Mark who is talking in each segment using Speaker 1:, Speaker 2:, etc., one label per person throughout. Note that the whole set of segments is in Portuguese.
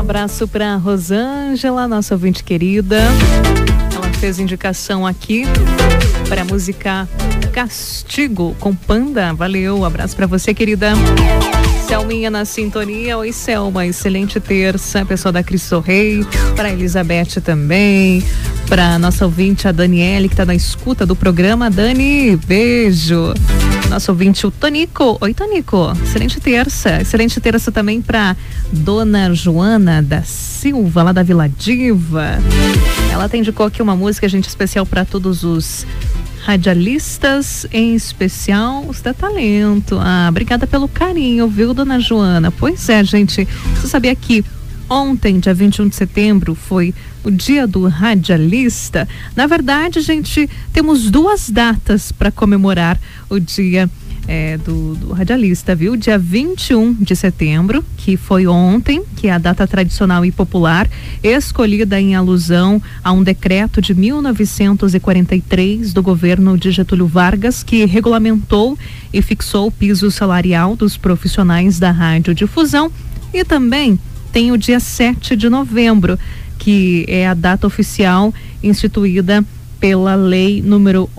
Speaker 1: abraço para Rosângela, nossa ouvinte querida. Ela fez indicação aqui para a música Castigo com Panda. Valeu, abraço para você, querida. Selminha na sintonia. Oi, Selma, excelente terça. Pessoal da Cristo Rei, para Elizabeth também, para nossa ouvinte, a Daniele, que está na escuta do programa. Dani, beijo. Nosso ouvinte, o Tonico. Oi, Tonico, excelente terça também para Dona Joana da Silva, lá da Vila Diva. Ela indicou aqui uma música, gente, especial para todos os radialistas, em especial os da Talento. Obrigada pelo carinho, viu, Dona Joana? Pois é, gente, você sabia que ontem, dia 21 de setembro, foi o dia do radialista? Na verdade, gente, temos duas datas para comemorar o dia do radialista, viu? Dia 21 de setembro, que foi ontem, que é a data tradicional e popular, escolhida em alusão a um decreto de 1943 do governo de Getúlio Vargas, que regulamentou e fixou o piso salarial dos profissionais da radiodifusão. E também tem o dia 7 de novembro, que é a data oficial instituída pela lei número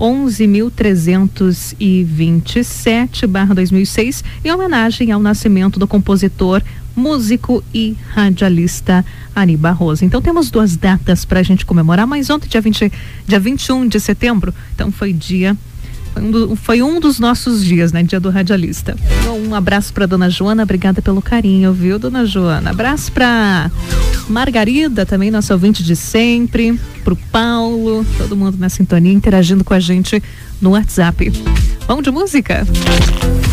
Speaker 1: 11.327/2006, em homenagem ao nascimento do compositor, músico e radialista Ari Barroso. Então temos duas datas para a gente comemorar, mas ontem, dia 21 de setembro, então foi um dos nossos dias, né? Dia do radialista. Um abraço para Dona Joana, obrigada pelo carinho, viu, Dona Joana? Abraço para Margarida, também nossa ouvinte de sempre, pro Paulo, todo mundo na sintonia, interagindo com a gente no WhatsApp. Vamos de música?